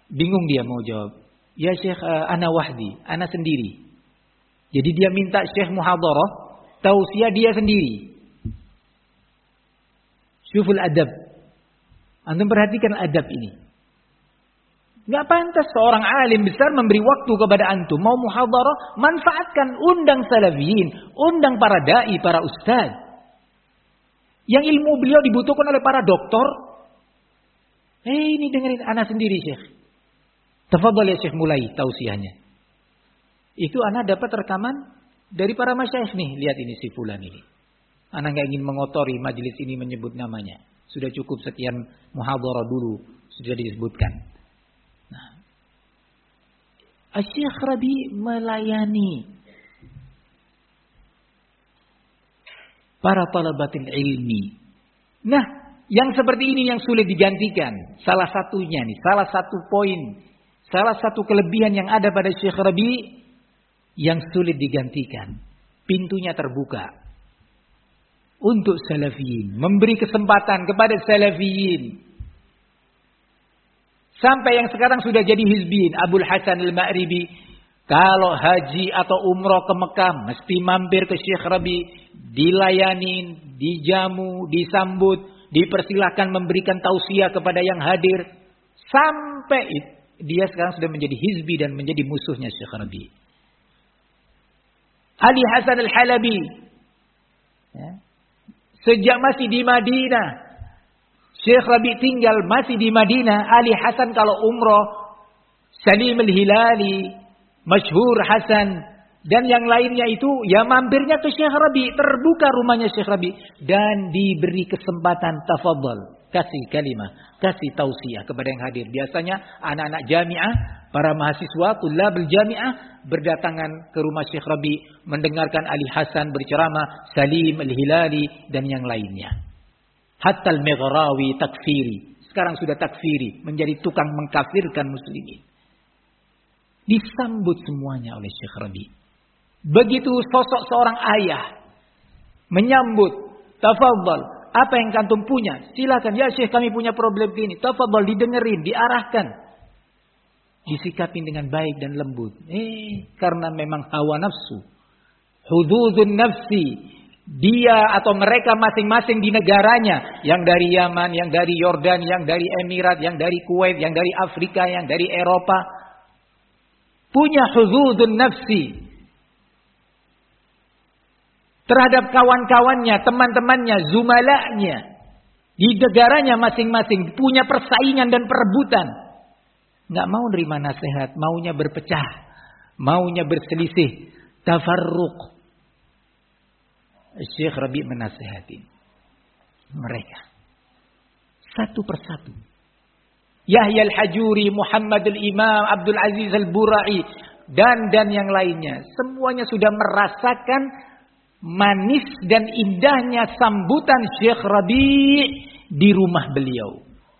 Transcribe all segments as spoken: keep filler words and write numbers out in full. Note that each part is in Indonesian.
Bingung dia mau jawab. Ya Syekh, uh, ana wahdi, ana sendiri. Jadi dia minta Syekh muhadarah, tausiah dia sendiri. Syuful adab. Antum perhatikan adab ini. Gak pantas seorang alim besar memberi waktu kepada antum. Mau muhadarah, manfaatkan, undang salafiyin, undang para da'i, para ustaz. Yang ilmu beliau dibutuhkan oleh para doktor. Eh ini dengerin ana sendiri Syekh. Tafadhal ya Syekh, mulai tausiahnya. Itu ana dapat rekaman dari para masyayikh nih. Lihat ini si fulan ini. Ana gak ingin mengotori majelis ini menyebut namanya. Sudah cukup sekian muhadarah dulu sudah disebutkan. Nah, Syekh Rabi melayani para talabatul ilmi. Nah, yang seperti ini yang sulit digantikan. Salah satunya nih, salah satu poin. Salah satu kelebihan yang ada pada Syekh Rabi yang sulit digantikan. Pintunya terbuka untuk salafiyin, memberi kesempatan kepada salafiyin. Sampai yang sekarang sudah jadi hizbiyin, Abul Hasan Al-Ma'ribi, kalau haji atau umroh ke Mekah mesti mampir ke Syekh Rabi, dilayani, dijamu, disambut, dipersilahkan memberikan tausiah kepada yang hadir. Sampai itu dia sekarang sudah menjadi hizbi dan menjadi musuhnya Syekh Rabi. Ali Hasan Al-Halabi, ya, sejak masih di Madinah, Syekh Rabi tinggal masih di Madinah. Ali Hasan kalau umroh, Salim Al-Hilali, Masyhur Hasan, dan yang lainnya itu ya mampirnya ke Syekh Rabi. Terbuka rumahnya Syekh Rabi dan diberi kesempatan, tafadhal, kasih kalimah, kasih tausiah kepada yang hadir. Biasanya anak-anak jamiah, para mahasiswa, tulabul jamiah berdatangan ke rumah Syekh Rabi mendengarkan Ali Hasan berceramah, Salim Al-Hilali dan yang lainnya. Hatta al-Maghrawi takfiri. Sekarang sudah takfiri, menjadi tukang mengkafirkan muslimin. Disambut semuanya oleh Syekh Rabi. Begitu sosok seorang ayah menyambut, tafadhal, apa yang kantum punya? Silakan, ya Syekh kami punya problem ini. Tafadhal, didengerin, diarahkan. Disikapin dengan baik dan lembut. Eh, karena memang hawa nafsu. Hududun nafsi. Dia atau mereka masing-masing di negaranya. Yang dari Yaman, yang dari Yordan, yang dari Emirat, yang dari Kuwait, yang dari Afrika, yang dari Eropa. Punya hududun nafsi. Terhadap kawan-kawannya, teman-temannya, zumalanya. Di negaranya masing-masing punya persaingan dan perebutan. Nggak mau nerima nasihat, maunya berpecah, maunya berselisih, tafarruq. Syekh Rabi menasihati mereka satu persatu. Yahya Al-Hajuri, Muhammad Al-Imam, Abdul Aziz Al-Burai dan dan yang lainnya, semuanya sudah merasakan manis dan indahnya sambutan Syekh Rabi di rumah beliau.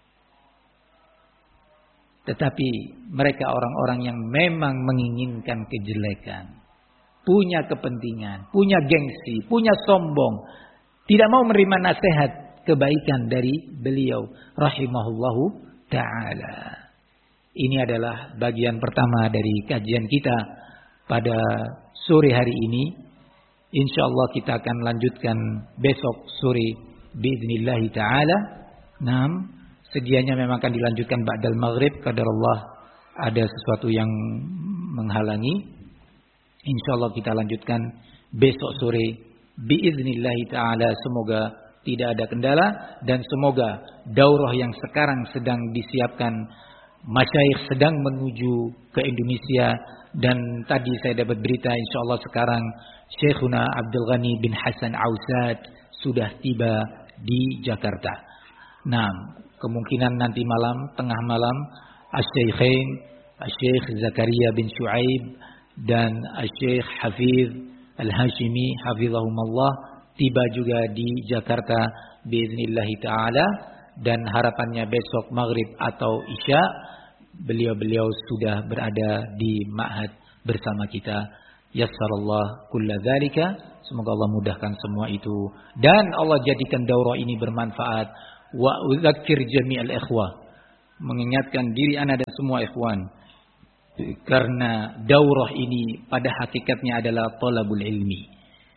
Tetapi mereka orang-orang yang memang menginginkan kejelekan, punya kepentingan, punya gengsi, punya sombong, tidak mau menerima nasihat kebaikan dari beliau rahimahullahu ta'ala. Ini adalah bagian pertama dari kajian kita pada sore hari ini. Insyaallah kita akan lanjutkan besok sore biidznillah ta'ala. Nah, sedianya memang akan dilanjutkan ba'dal maghrib, qadarullah ada sesuatu yang menghalangi. Insyaallah kita lanjutkan besok sore biiznillah ta'ala. Semoga tidak ada kendala dan semoga daurah yang sekarang sedang disiapkan, masyayikh sedang menuju ke Indonesia, dan tadi saya dapat berita insyaallah sekarang Syekhuna Abdul Ghani bin Hasan Ausad sudah tiba di Jakarta. Nah, kemungkinan nanti malam, tengah malam, Asy-Syaikhain, Asy-Syaikh Zakaria bin Syuaib dan Asy-Syaikh Hafiz Al-Hashimi hafizahumullah tiba juga di Jakarta biiznillah ta'ala, dan harapannya besok maghrib atau isya beliau-beliau sudah berada di ma'had bersama kita. Yassarallah kulla dzalika. Semoga Allah mudahkan semua itu dan Allah jadikan daurah ini bermanfaat. Wa udzakir jami'al ikhwah mengingatkan diri ana dan semua ikhwan, karena daurah ini pada hakikatnya adalah talabul ilmi,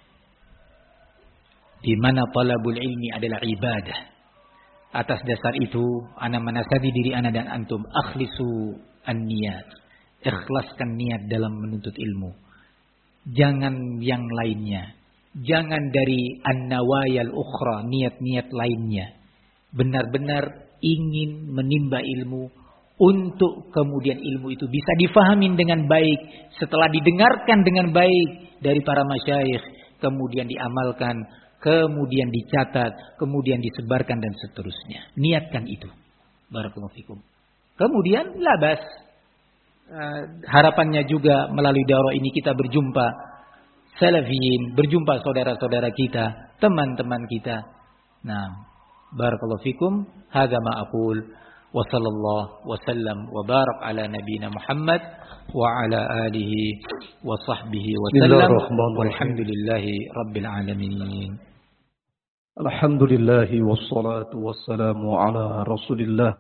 di mana talabul ilmi adalah ibadah. Atas dasar itu ana menasihati diri ana dan antum, akhlisu an-niyat, ikhlaskan niat dalam menuntut ilmu. Jangan yang lainnya, jangan dari an-nawayal ukhra, niat-niat lainnya. Benar-benar ingin menimba ilmu untuk kemudian ilmu itu bisa difahamin dengan baik, setelah didengarkan dengan baik dari para masyayikh, kemudian diamalkan, kemudian dicatat, kemudian disebarkan dan seterusnya. Niatkan itu. Barakallahu fikum. Kemudian labas. Uh, harapannya juga melalui daurah ini kita berjumpa salafiyin, berjumpa saudara-saudara kita, teman-teman kita. Nah, barakallahu fikum. Hadza ma aqul wa sallallahu wa sallam wa barak ala nabiyyina Muhammad wa ala alihi wa sahbihi wa sallam. Walhamdulillahi rabbil alamin. Alhamdulillah wassalatu wassalamu ala Rasulillah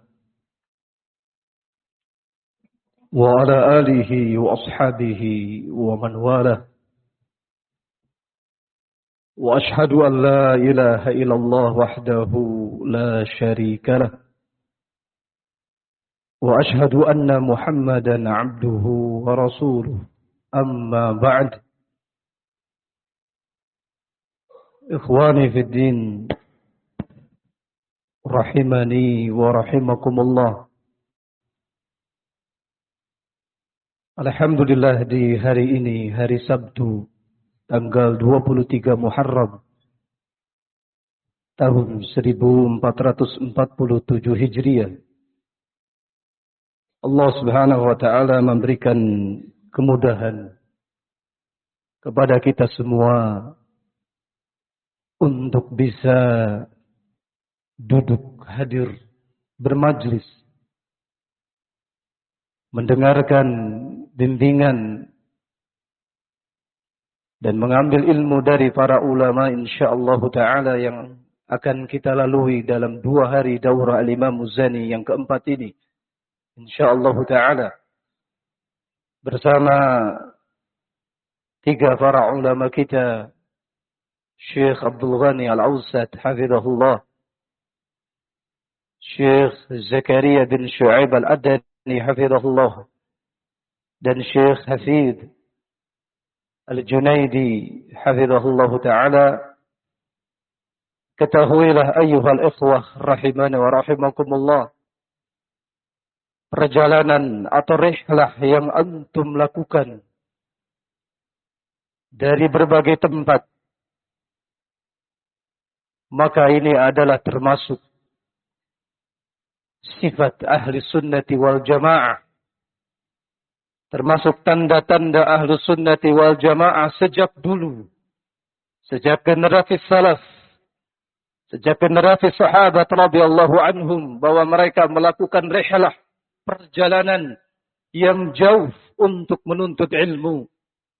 wa ala alihi wa ashabihi wa man walah. Wa ashhadu an la ilaha illallah wahdahu la sharika lah. Wa ashhadu anna Muhammadan abduhu wa rasuluh. Amma ba'd. Ikhwani fid din, rahimani wa rahimakumullah. Alhamdulillah, di hari ini, hari Sabtu, tanggal dua puluh tiga Muharram tahun seribu empat ratus empat puluh tujuh Hijriah, Allah Subhanahu wa taala memberikan kemudahan kepada kita semua untuk bisa duduk, hadir, bermajlis, mendengarkan bimbingan dan mengambil ilmu dari para ulama insyaallah taala yang akan kita lalui dalam dua hari daurah Al-Imam Muzani yang keempat ini insyaallah taala bersama tiga para ulama kita, Syekh Abdul Ghani Al-Awsat hafizahullah, Syekh Zakaria bin Shu'aib Al-Adani hafizahullah, dan Syekh Hafid Al-Junaidi hafizahullah ta'ala. Ketahuilah ayyuhal ikhwah rahimani wa rahimakumullah, perjalanan atau rihlah yang antum lakukan dari berbagai tempat, maka ini adalah termasuk sifat ahli sunnati wal jamaah, termasuk tanda-tanda ahli sunnati wal jamaah sejak dulu, sejak generasi salaf, sejak generasi sahabat radhiyallahu anhum, bahwa mereka melakukan rihlah, perjalanan yang jauh untuk menuntut ilmu.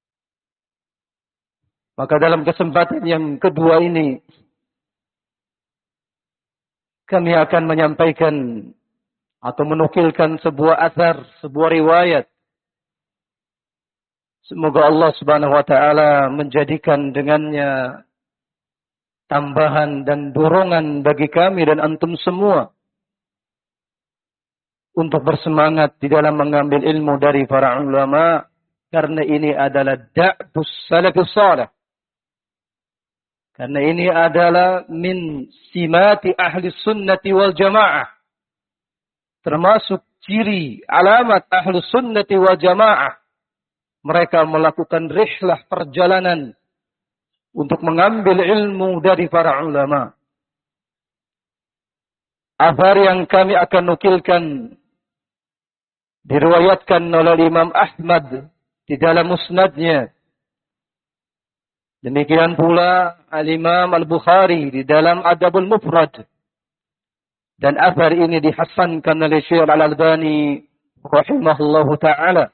Maka dalam kesempatan yang kedua ini kami akan menyampaikan atau menukilkan sebuah athar, sebuah riwayat. Semoga Allah Subhanahu wa taala menjadikan dengannya tambahan dan dorongan bagi kami dan antum semua untuk bersemangat di dalam mengambil ilmu dari para ulama, karena ini adalah da'bus salafus salih. Karena ini adalah min simati ahli sunnati wal jamaah. Termasuk ciri alamat ahli sunnati wal jamaah. Mereka melakukan rihlah, perjalanan untuk mengambil ilmu dari para ulama. Athar yang kami akan nukilkan diriwayatkan oleh Imam Ahmad di dalam musnadnya. Demikian pula Al-Imam Al-Bukhari di dalam Adabul Mufrad. Dan athar ini dihasankan oleh Syekh Al-Albani rahimahullahu ta'ala.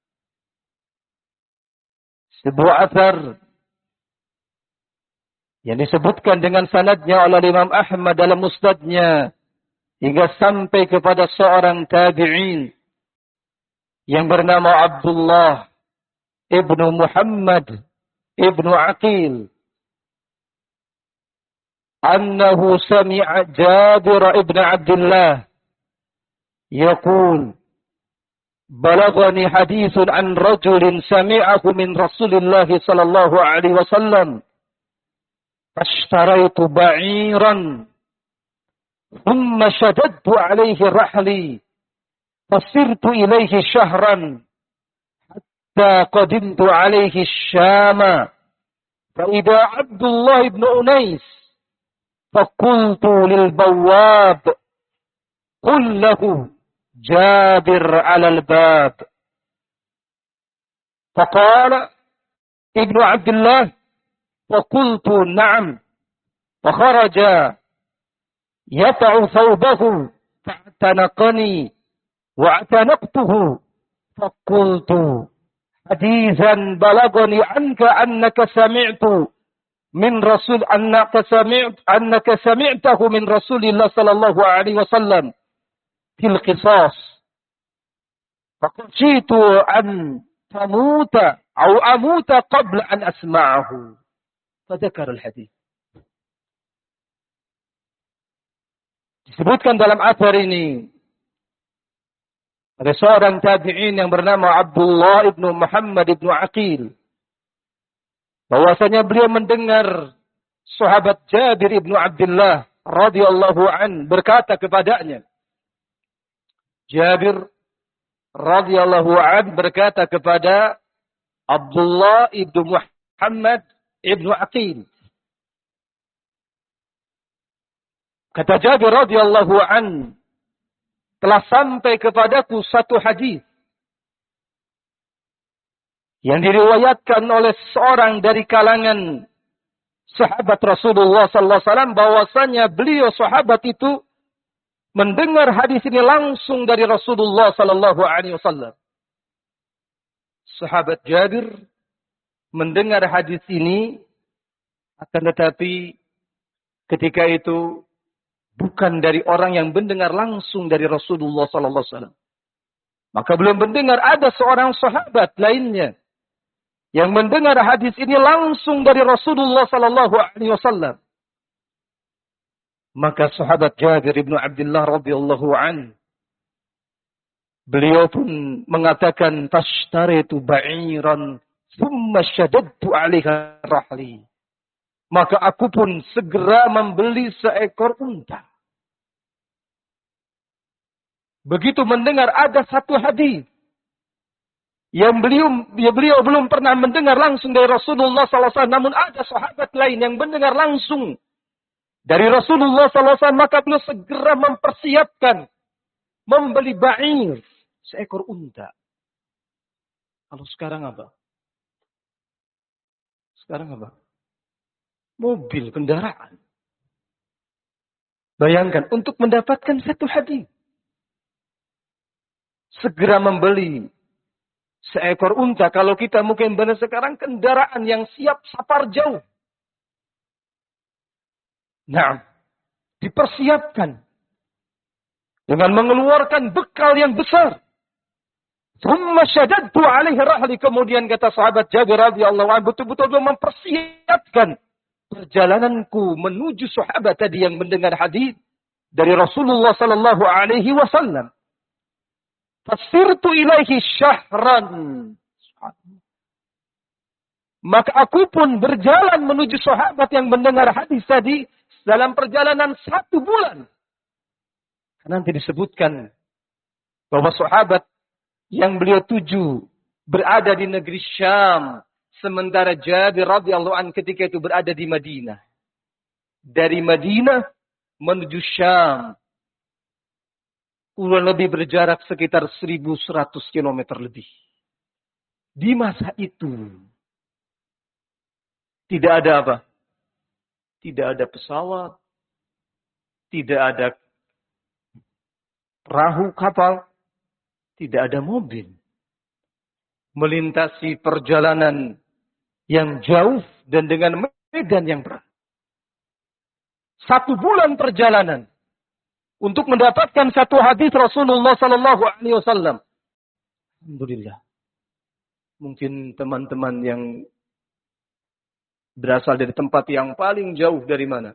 Sebuah athar yang disebutkan dengan sanadnya oleh Imam Ahmad dalam musnadnya hingga sampai kepada seorang tabi'in yang bernama Abdullah ibnu Muhammad ibnu Aqil, annahu sami'a Jabir ibn Abdullah yaqul balaghani hadithun an rajulin sami'ahu min Rasulillah sallallahu alaihi wasallam fashtaraitu ba'iran thumma shaddadtu alaihi rahli fasirtu ilaihi shahran hatta qadimtu alaihi syama fa idza Abdullah ibn Unais faqultu lil bawwab qul lahu Jabir 'ala al-bab faqala ibnu Abdullah faqultu na'am fakharaja yata'u thawbahu fa'tanaqani وَاعْتَنَقْتُهُ فَقُلْتُ حَدِيثًا بَلَغَنِي عَنْكَ أَنَّكَ سَمِعْتُ مِنْ رَسُولِ أَنَّكَ سَمِعْتُ أَنَّكَ سَمِعْتَهُ مِنْ رَسُولِ اللَّهِ صلى الله عليه وسلم في القصاص فَخَشِيتُ أَنْ تَمُوتَ أو أَمُوتَ قبل أن أسمعه فذكر الحديث. Disebutkan dalam athar ini ada seorang tabi'in yang bernama Abdullah ibnu Muhammad ibnu Aqil, bahwasanya beliau mendengar sahabat Jabir ibnu Abdullah radhiyallahu an berkata kepadanya. Jabir radhiyallahu an berkata kepada Abdullah ibnu Muhammad ibnu Aqil. Kata Jabir radhiyallahu an, telah sampai kepadaku satu hadis yang diriwayatkan oleh seorang dari kalangan sahabat Rasulullah sallallahu alaihi wasallam, bahwasanya beliau sahabat itu mendengar hadis ini langsung dari Rasulullah sallallahu alaihi wasallam. Sahabat Jabir mendengar hadis ini, akan tetapi ketika itu bukan dari orang yang mendengar langsung dari Rasulullah sallallahu alaihi wasallam. Maka belum mendengar ada seorang sahabat lainnya yang mendengar hadis ini langsung dari Rasulullah sallallahu alaihi wasallam. Maka sahabat Jabir ibnu Abdullah radhiyallahu an, beliau pun mengatakan tashtaritu ba'iran thumma shaddadtu 'alaiha rahli. Maka aku pun segera membeli seekor unta. Begitu mendengar ada satu hadis yang beliau, ya beliau belum pernah mendengar langsung dari Rasulullah sallallahu alaihi wasallam, namun ada sahabat lain yang mendengar langsung dari Rasulullah sallallahu alaihi wasallam, maka beliau segera mempersiapkan membeli ba'ir, seekor unta. Kalau sekarang apa? Sekarang apa? Mobil, kendaraan. Bayangkan, untuk mendapatkan satu hadis, segera membeli seekor unta. Kalau kita mungkin benar sekarang kendaraan yang siap safar jauh. Nah, dipersiapkan dengan mengeluarkan bekal yang besar. Thumma shaddadtu 'alaihi rahli. Kemudian kata sahabat Jabir radhiyallahu anhu, betul-betul mempersiapkan perjalananku menuju sahabat tadi yang mendengar hadis dari Rasulullah sallallahu alaihi wasallam. Fasirtu ilaihi syahran. Maka aku pun berjalan menuju sahabat yang mendengar hadis tadi dalam perjalanan satu bulan. Nanti disebutkan bahwa sahabat yang beliau tuju berada di negeri Syam, sementara Jabir radhiyallahu anhu ketika itu berada di Madinah. Dari Madinah menuju Syam kurang lebih berjarak sekitar seribu seratus kilometer lebih. Di masa itu tidak ada apa? Tidak ada pesawat, tidak ada perahu kapal, tidak ada mobil. Melintasi perjalanan yang jauh dan dengan medan yang berat. Satu bulan perjalanan. untuk mendapatkan satu hadis Rasulullah sallallahu alaihi wasallam. Alhamdulillah. Mungkin teman-teman yang berasal dari tempat yang paling jauh dari mana?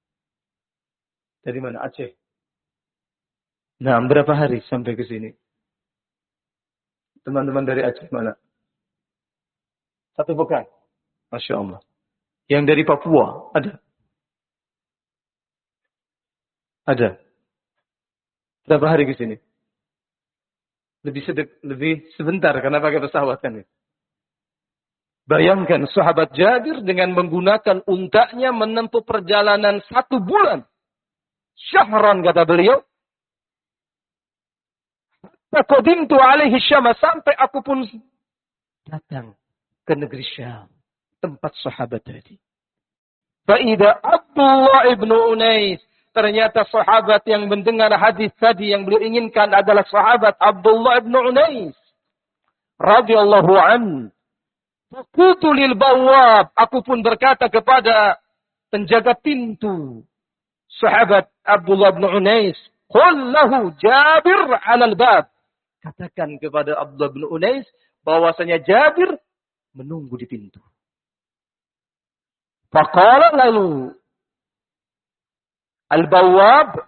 Dari mana? Aceh. Nah, berapa hari sampai ke sini? Teman-teman dari Aceh mana? Satu pekan. Masya Allah. Yang dari Papua ada? Ada. Berapa hari ke sini? Lebih sedek, lebih sebentar karena pakai pesawat kan. Bayangkan sahabat Jabir dengan menggunakan untanya menempuh perjalanan satu bulan. Syahran kata beliau. Taqadimtu alaihi Syam, sampai aku pun datang ke negeri Syam, tempat sahabat tadi. Faida Abdullah ibnu Unais, ternyata sahabat yang mendengar hadis tadi yang beliau inginkan adalah sahabat Abdullah ibnu Unais radhiyallahu an. Faqultu lil bawwab, aku pun berkata kepada penjaga pintu sahabat Abdullah ibnu Unais, qul lahu Jabir 'alal bab. Katakan kepada Abdullah bin Unais bahwasanya Jabir menunggu di pintu. Faqala lalu Al-Bawwab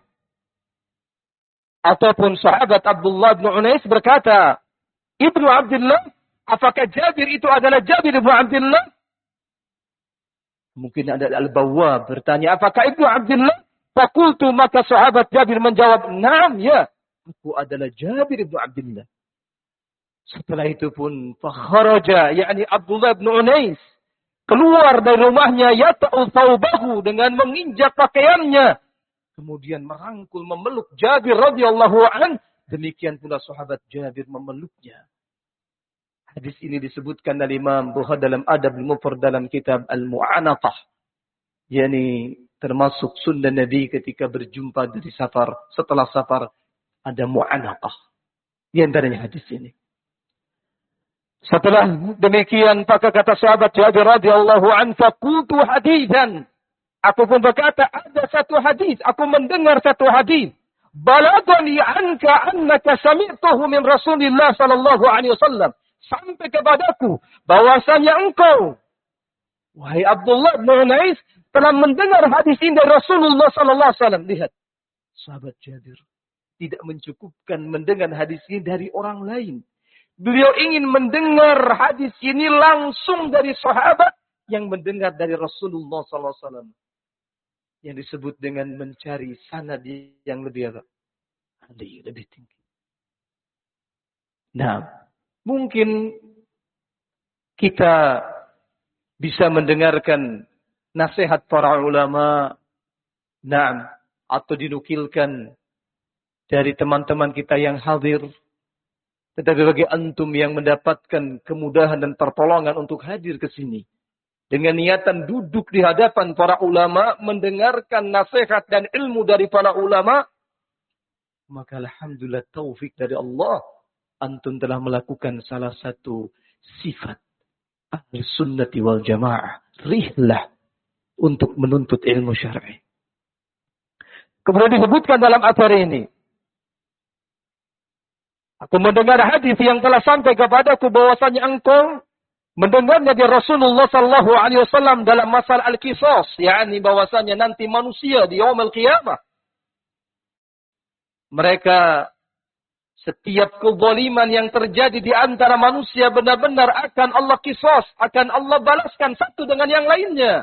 ataupun sahabat Abdullah bin Unais berkata, Ibnu Abdullah, apakah Jabir itu adalah Jabir Ibnu Abdullah? Mungkin ada Al-Bawwab bertanya, apakah Ibnu Abdullah? Fakultu, maka sahabat Jabir menjawab, "Naam, ya. Aku adalah Jabir ibnu Abdullah." Setelah itu pun fakharaja, yakni Abdullah bin Unais, keluar dari rumahnya yata'u thawbahu, dengan menginjak pakaiannya, kemudian merangkul memeluk Jabir radhiyallahu an. Demikian pula sahabat Jabir memeluknya. Hadis ini disebutkan oleh Imam Bukhari dalam Adab al-Mufrad dalam kitab Al-Mu'anaqah, yakni termasuk sunnah Nabi ketika berjumpa dari safar, setelah safar ada mu'anaqah. Di antaranya hadis ini. Setelah demikian, maka kata sahabat Jabir radhiyallahu anhu, faqultu haditsan. Aku pun berkata, ada satu hadis, aku mendengar satu hadis. Balagani anka annaka sami'tahu min Rasulillah sallallahu alaihi wasallam. Sampai kepadaku bahwasanya engkau, wahai Abdullah bin Unais, telah mendengar hadis ini dari Rasulullah sallallahu alaihi wasallam. Lihat, sahabat Jabir tidak mencukupkan mendengar hadis ini dari orang lain. Beliau ingin mendengar hadis ini langsung dari sahabat yang mendengar dari Rasulullah sallallahu alaihi wasallam. Yang disebut dengan mencari sanad yang lebih apa? Lebih tinggi. Nah, mungkin kita bisa mendengarkan nasihat para ulama, nah, atau dinukilkan dari teman-teman kita yang hadir. Tetapi bagi antum yang mendapatkan kemudahan dan pertolongan untuk hadir ke sini, dengan niatan duduk di hadapan para ulama, mendengarkan nasihat dan ilmu dari para ulama, maka alhamdulillah taufik dari Allah, antum telah melakukan salah satu sifat ahli sunnati wal jamaah, rihlah untuk menuntut ilmu syar'i. Kemudian disebutkan dalam athar ini, aku mendengar hadis yang telah sampai kepadaku bahwasanya engkau mendengarnya dari Rasulullah sallallahu alaihi wasallam dalam masalah al-qisas, yakni bahwasanya nanti manusia di yaumul qiyamah, mereka setiap kezaliman yang terjadi di antara manusia benar-benar akan Allah qisas, akan Allah balaskan satu dengan yang lainnya.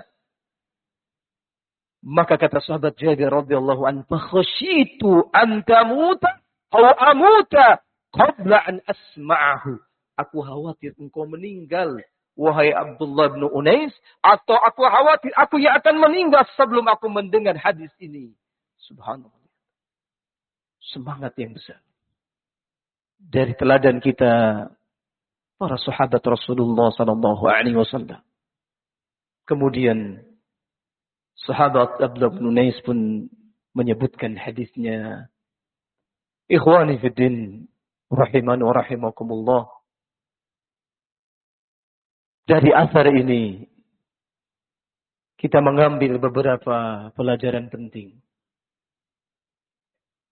Maka kata sahabat Jabir radhiyallahu anhu, "Fakhashitu an tamuta aw amuta qabla an asma'ahu." Aku khawatir engkau meninggal, wahai Abdullah bin Unais, atau aku khawatir aku yang akan meninggal sebelum aku mendengar hadis ini. Subhanallah. Semangat yang besar dari teladan kita para sahabat Rasulullah sallallahu alaihi wasallam. Kemudian sahabat Abdullah bin Unais pun menyebutkan hadisnya. Ikhwani fi din, rahimani wa rahimakumullah. Dari asar ini kita mengambil beberapa pelajaran penting.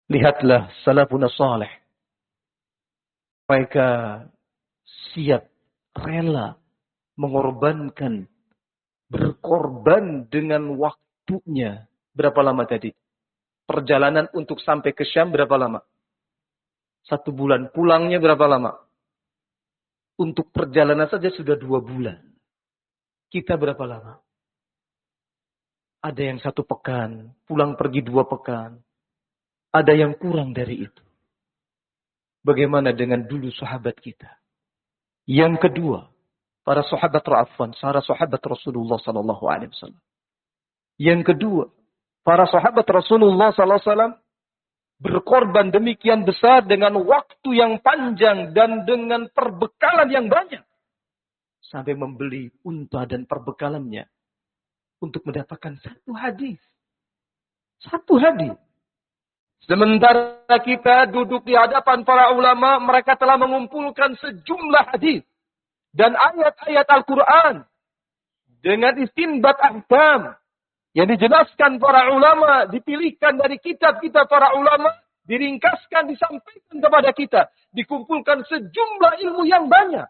Lihatlah salafun salih. Mereka siap, rela mengorbankan, berkorban dengan waktunya. Berapa lama tadi? Perjalanan untuk sampai ke Syam berapa lama? Satu bulan. Pulangnya berapa lama? Untuk perjalanan saja sudah dua bulan. Kita berapa lama? Ada yang satu pekan, pulang pergi dua pekan. Ada yang kurang dari itu. Bagaimana dengan dulu sahabat kita? Yang kedua, para sahabat Ra'afan, para sahabat Rasulullah sallallahu alaihi wasallam. Yang kedua, para sahabat Rasulullah sallallahu alaihi wasallam berkorban demikian besar dengan waktu yang panjang dan dengan perbekalan yang banyak. Sampai membeli unta dan perbekalannya untuk mendapatkan satu hadis. Satu hadis. Sementara kita duduk di hadapan para ulama, mereka telah mengumpulkan sejumlah hadis dan ayat-ayat Al-Quran dengan istinbat ahkam yang dijelaskan para ulama, dipilihkan dari kitab-kitab para ulama, diringkaskan, disampaikan kepada kita, dikumpulkan sejumlah ilmu yang banyak.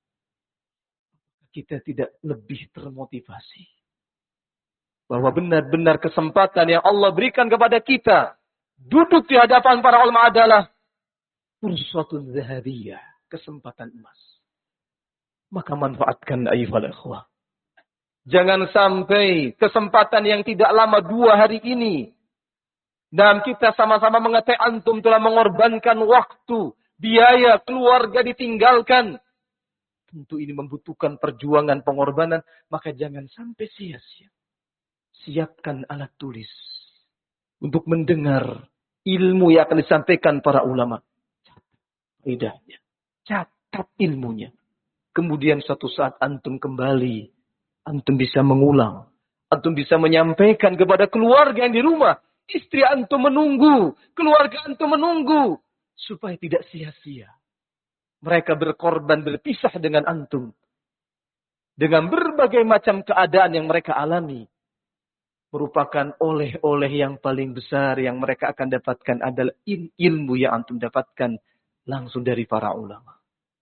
Kita tidak lebih termotivasi bahwa benar-benar kesempatan yang Allah berikan kepada kita duduk di hadapan para ulama adalah fursatun zahabiyah, kesempatan emas. Maka manfaatkan ayyuhal ikhwah. Jangan sampai kesempatan yang tidak lama dua hari ini dan kita sama-sama mengetahui antum telah mengorbankan waktu, biaya, keluarga ditinggalkan. Tentu ini membutuhkan perjuangan pengorbanan, maka jangan sampai sia-sia. Siapkan alat tulis untuk mendengar ilmu yang akan disampaikan para ulama. Catat lidahnya, catat ilmunya. Kemudian suatu saat antum kembali, antum bisa mengulang, antum bisa menyampaikan kepada keluarga yang di rumah. Istri antum menunggu, keluarga antum menunggu, supaya tidak sia-sia. Mereka berkorban berpisah dengan antum. Dengan berbagai macam keadaan yang mereka alami. Merupakan oleh-oleh yang paling besar yang mereka akan dapatkan adalah ilmu yang antum dapatkan langsung dari para ulama.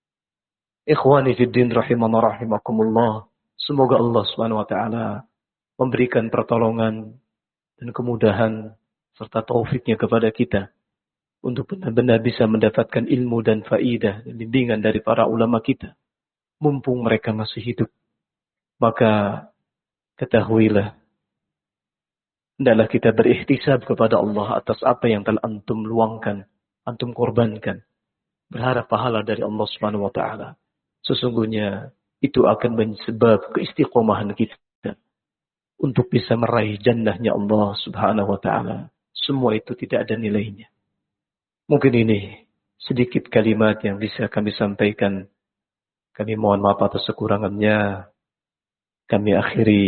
Ikhwani fiddin rahimana rahimakumullah. Semoga Allah subhanahu wa ta'ala memberikan pertolongan dan kemudahan serta taufiknya kepada kita. Untuk benar-benar bisa mendapatkan ilmu dan faidah dan bimbingan dari para ulama kita. Mumpung mereka masih hidup. Maka ketahuilah. Hendaklah kita berikhtisab kepada Allah atas apa yang telah antum luangkan. Antum korbankan. Berharap pahala dari Allah subhanahu wa ta'ala. Sesungguhnya itu akan menyebab keistiqomahan kita. Untuk bisa meraih jannahnya Allah subhanahu wa ta'ala. Semua itu tidak ada nilainya. Mungkin ini sedikit kalimat yang bisa kami sampaikan. Kami mohon maaf atas kekurangannya. Kami akhiri.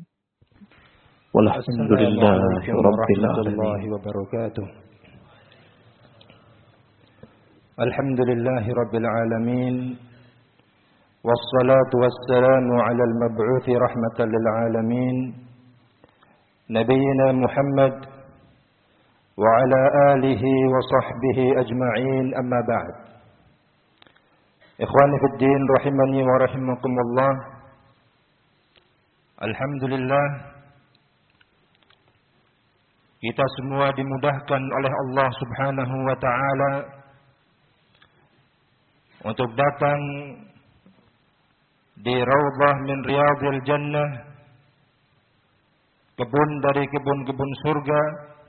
Walhamdulillahi rabbil alamin. Alhamdulillahi rabbil alamin. Wassalatu wassalamu ala al-mab'uthi rahmatan lil alamin. Nabiyyina Muhammad وعلى آله وصحبه أجمعين أما بعد إخواني في الدين رحمني ورحمكم الله Alhamdulillah kita semua dimudahkan oleh Allah subhanahu wa ta'ala untuk datang di Raudhah min Riyadhil Jannah, kebun dari kebun-kebun surga,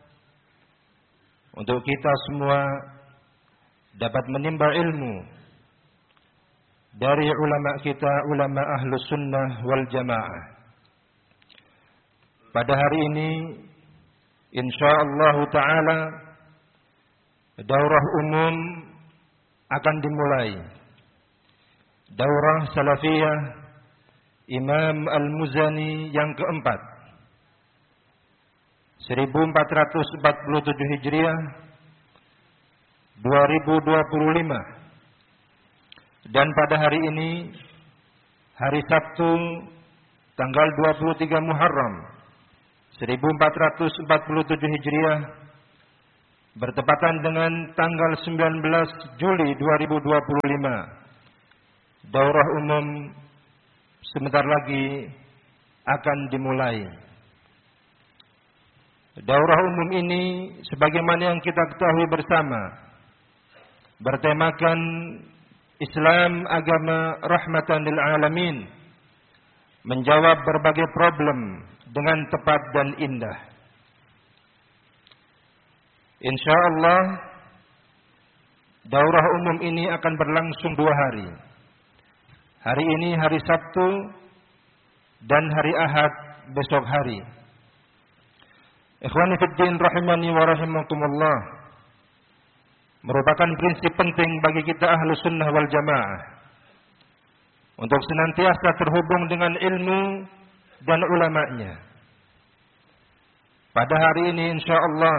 untuk kita semua dapat menimba ilmu dari ulama kita, ulama Ahlus Sunnah wal Jamaah. Pada hari ini insyaallah ta'ala daurah umum akan dimulai. Daurah Salafiyah Imam Al-Muzani yang keempat, seribu empat ratus empat puluh tujuh Hijriah, dua ribu dua puluh lima. Dan pada hari ini, hari Sabtu, tanggal dua puluh tiga Muharram, seribu empat ratus empat puluh tujuh Hijriah, bertepatan dengan tanggal sembilan belas Juli dua ribu dua puluh lima. Daurah umum sebentar lagi akan dimulai. Daurah umum ini sebagaimana yang kita ketahui bersama bertemakan Islam agama rahmatan lil alamin, menjawab berbagai problem dengan tepat dan indah. Insyaallah daurah umum ini akan berlangsung dua hari. Hari ini hari Sabtu dan hari Ahad besok hari. Ikhwani fid din rahimani wa rahimakumullah, merupakan prinsip penting bagi kita ahlu sunnah wal jamaah untuk senantiasa terhubung dengan ilmu dan ulama'nya. Pada hari ini insyaallah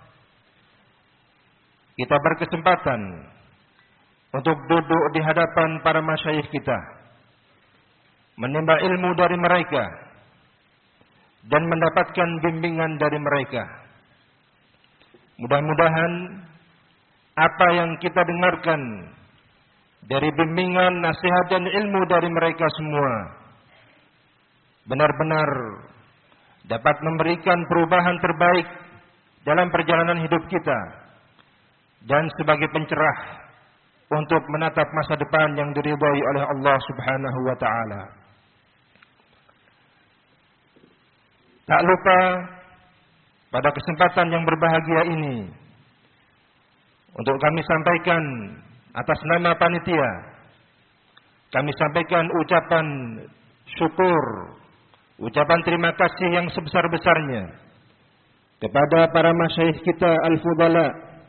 kita berkesempatan untuk duduk di hadapan para masyayikh kita, menimba ilmu dari mereka dan mendapatkan bimbingan dari mereka. Mudah-mudahan apa yang kita dengarkan dari bimbingan, nasihat dan ilmu dari mereka semua benar-benar dapat memberikan perubahan terbaik dalam perjalanan hidup kita dan sebagai pencerah untuk menatap masa depan yang diridhai oleh Allah Subhanahu wa taala. Tak lupa pada kesempatan yang berbahagia ini untuk kami sampaikan atas nama panitia, kami sampaikan ucapan syukur, ucapan terima kasih yang sebesar-besarnya kepada para masyayikh kita al-fudala,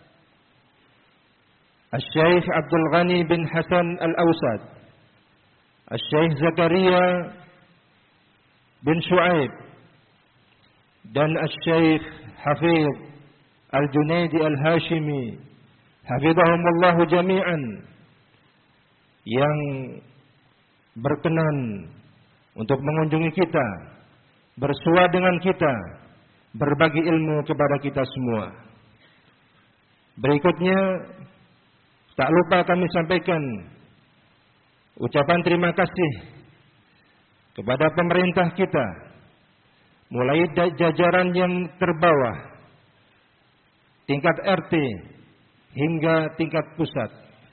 Al-Syaikh Abdul Ghani bin Hasan Al-Awsad, Al-Syaikh Zakaria bin Shu'aib, dan Al-Syaikh Hafiz Al-Junaidi Al-Hashimi, hafizahumullahu jami'an, yang berkenan untuk mengunjungi kita, bersua dengan kita, berbagi ilmu kepada kita semua. Berikutnya, tak lupa kami sampaikan ucapan terima kasih kepada pemerintah kita, mulai jajaran yang terbawah, tingkat R T hingga tingkat pusat.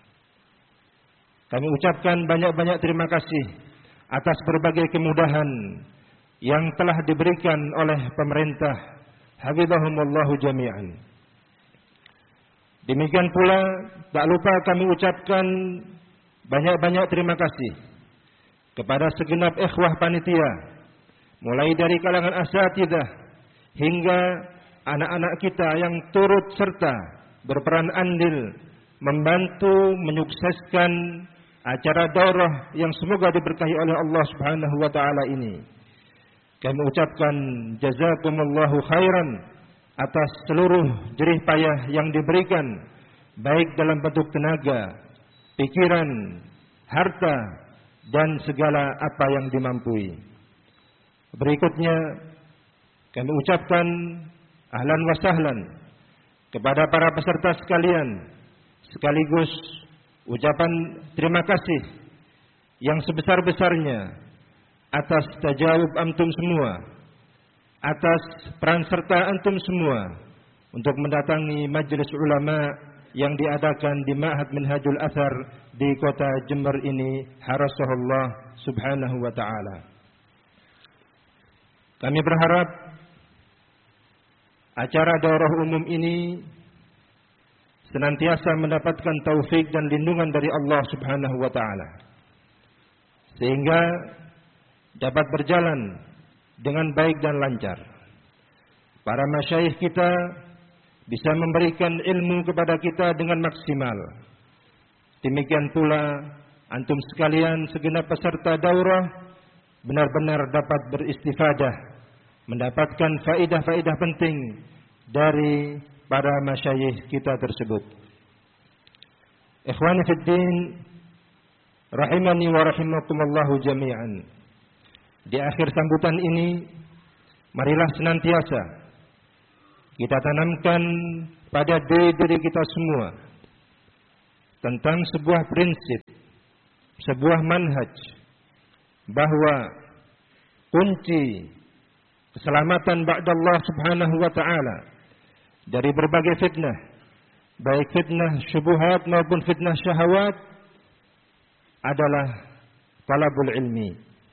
Kami ucapkan banyak-banyak terima kasih atas berbagai kemudahan yang telah diberikan oleh pemerintah, hafizahumullahu jami'an. Demikian pula tak lupa kami ucapkan banyak-banyak terima kasih kepada segenap ikhwah panitia, mulai dari kalangan asatidzah hingga anak-anak kita yang turut serta berperan andil membantu menyukseskan acara daurah yang semoga diberkahi oleh Allah Subhanahu wa taala ini. Kami ucapkan jazakumullahu khairan atas seluruh jerih payah yang diberikan, baik dalam bentuk tenaga, pikiran, harta, dan segala apa yang dimampui. Berikutnya kami ucapkan ahlan wa sahlan kepada para peserta sekalian, sekaligus ucapan terima kasih yang sebesar-besarnya atas tajawub antum semua, atas peran serta antum semua untuk mendatangi majelis ulama yang diadakan di Ma'had Minhajul Athar di kota Jember ini, harasahullah subhanahu wa ta'ala. Kami berharap acara daurah umum ini senantiasa mendapatkan taufik dan lindungan dari Allah Subhanahu wa taala, sehingga dapat berjalan dengan baik dan lancar. Para masyayikh kita bisa memberikan ilmu kepada kita dengan maksimal. Demikian pula antum sekalian segenap peserta daurah benar-benar dapat beristifadah, mendapatkan faidah-faidah penting dari para masyayikh kita tersebut. Ikhwani fid din rahimani wa rahimakumullahu jami'an. Di akhir sambutan ini, marilah senantiasa kita tanamkan pada diri kita semua tentang sebuah prinsip, sebuah manhaj, bahwa kunci keselamatan ba'da Allah Subhanahu wa taala dari berbagai fitnah, baik fitnah syubhat maupun fitnah syahwat, adalah talabul ilmi.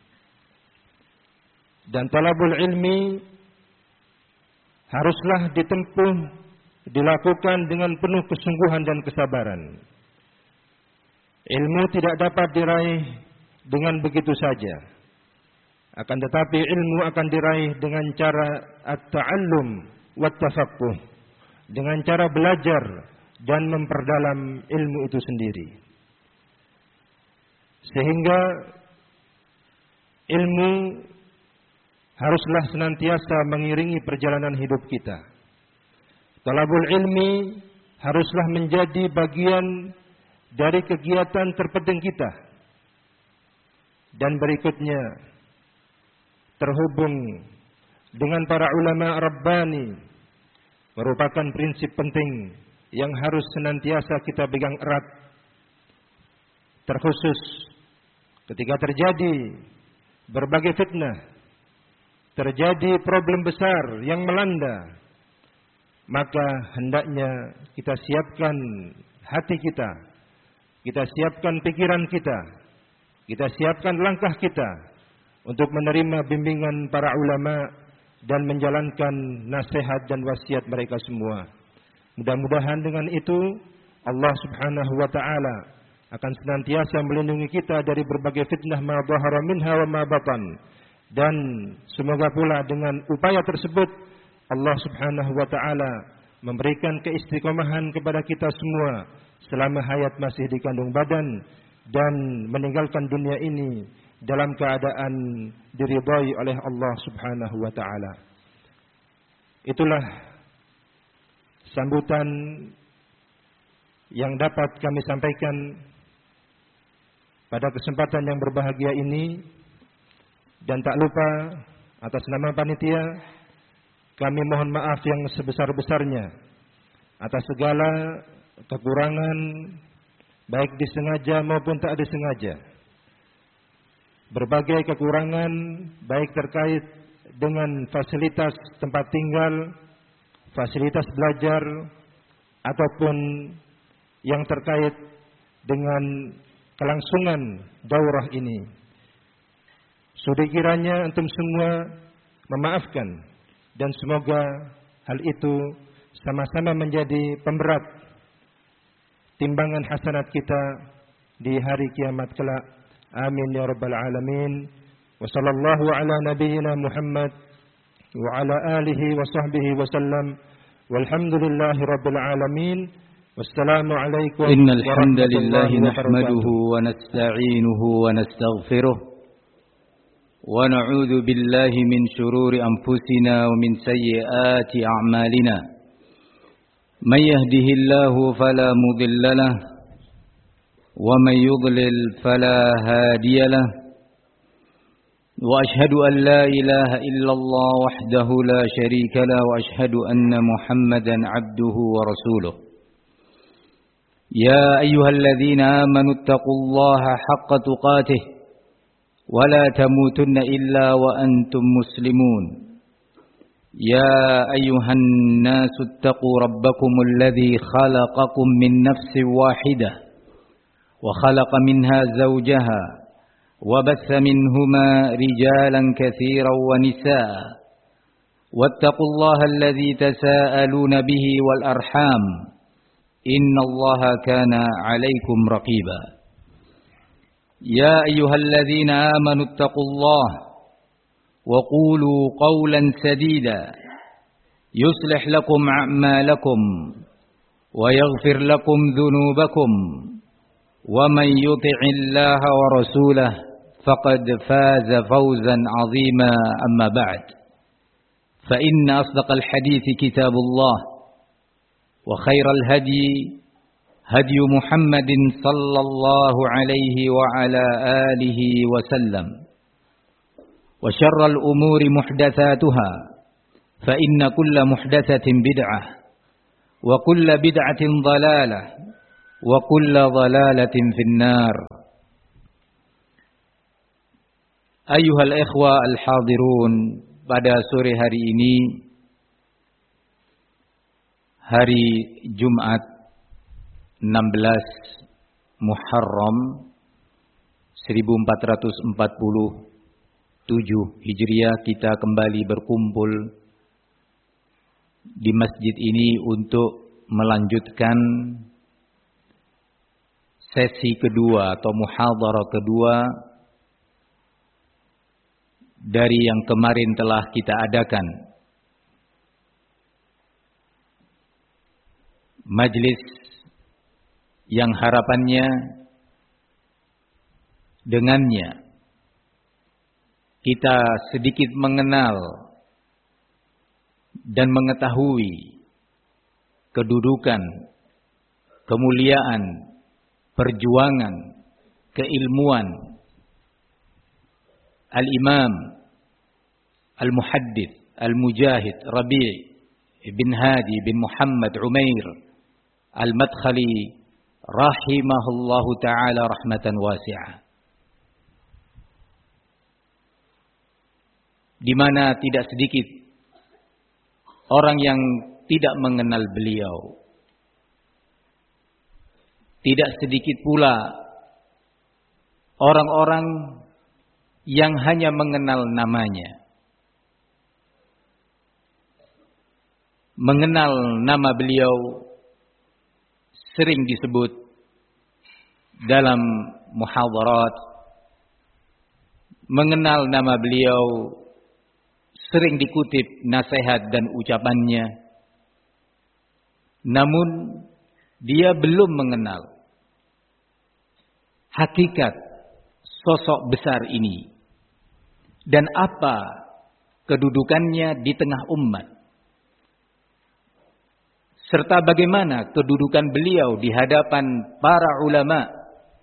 Dan talabul ilmi haruslah ditempuh, dilakukan dengan penuh kesungguhan dan kesabaran. Ilmu tidak dapat diraih dengan begitu saja. Akan tetapi ilmu akan diraih dengan cara at-ta'allum wa tafaqquh, dengan cara belajar dan memperdalam ilmu itu sendiri. Sehingga ilmu haruslah senantiasa mengiringi perjalanan hidup kita. Talabul ilmi haruslah menjadi bagian dari kegiatan terpenting kita. Dan berikutnya, terhubung dengan para ulama Rabbani merupakan prinsip penting yang harus senantiasa kita pegang erat. Terkhusus ketika terjadi berbagai fitnah, terjadi problem besar yang melanda, maka hendaknya kita siapkan hati kita, kita siapkan pikiran kita, kita siapkan langkah kita untuk menerima bimbingan para ulama dan menjalankan nasihat dan wasiat mereka semua. Mudah-mudahan dengan itu Allah Subhanahu wa taala akan senantiasa melindungi kita dari berbagai fitnah ma dhahara minha wa ma batan. Dan semoga pula dengan upaya tersebut Allah Subhanahu wa taala memberikan keistiqomahan kepada kita semua selama hayat masih di kandung badan, dan meninggalkan dunia ini dalam keadaan diridhai oleh Allah Subhanahu wa taala. Itulah sambutan yang dapat kami sampaikan pada kesempatan yang berbahagia ini. Dan tak lupa, atas nama panitia kami mohon maaf yang sebesar-besarnya atas segala kekurangan, baik disengaja maupun tak disengaja. Berbagai kekurangan baik terkait dengan fasilitas tempat tinggal, fasilitas belajar, ataupun yang terkait dengan kelangsungan daurah ini. Sudi kiranya antum semua memaafkan, dan semoga hal itu sama-sama menjadi pemberat timbangan hasanat kita di hari kiamat kelak. Amin ya rabbal alamin. Wa sallallahu ala nabiyyina Muhammad wa ala alihi wa sahbihi wa sallam. Walhamdulillahi rabbil alamin. Wassalamu alaikum Innal hamdalillahi nahmaduhu wa nasta'inuhu wa nastaghfiruh. ونعوذ بالله من شرور أنفسنا ومن سيئات أعمالنا من يهده الله فلا مضل له ومن يضلل فلا هادي له وأشهد أن لا إله إلا الله وحده لا شريك له وأشهد أن محمدا عبده ورسوله يا أيها الذين آمنوا اتقوا الله حق تقاته ولا تموتن إلا وأنتم مسلمون يا أيها الناس اتقوا ربكم الذي خلقكم من نفس واحدة وخلق منها زوجها وبث منهما رجالا كثيرا ونساء واتقوا الله الذي تساءلون به والأرحام إن الله كان عليكم رقيبا يا أيها الذين آمنوا اتقوا الله وقولوا قولا سديدا يصلح لكم أعمالكم ويغفر لكم ذنوبكم ومن يطع الله ورسوله فقد فاز فوزا عظيما أما بعد فإن أصدق الحديث كتاب الله وخير الهدي هدي محمد صلى الله عليه وعلى آله وسلم وشر الأمور محدثاتها فإن كل محدثة بدعة وكل بدعة ضلالة وكل ضلالة في النار. أيها الإخوة الحاضرون, pada sore hari ini, hari Jumat enam belas Muharram seribu empat ratus empat puluh tujuh Hijriah, kita kembali berkumpul di masjid ini untuk melanjutkan sesi kedua atau muhadharah kedua dari yang kemarin telah kita adakan. Majlis yang harapannya dengannya kita sedikit mengenal dan mengetahui kedudukan, kemuliaan, perjuangan, keilmuan Al-Imam Al-Muhaddits Al-Mujahid Rabi' bin Hadi bin Muhammad Umair Al-Madkhali rahimahullahu ta'ala rahmatan wasi'ah, di mana tidak sedikit orang yang tidak mengenal beliau. Tidak sedikit pula orang-orang yang hanya mengenal namanya. Mengenal nama beliau sering disebut dalam muhadharat. Mengenal nama beliau sering dikutip nasihat dan ucapannya. Namun dia belum mengenal hakikat sosok besar ini dan apa kedudukannya di tengah umat, serta bagaimana kedudukan beliau di hadapan para ulama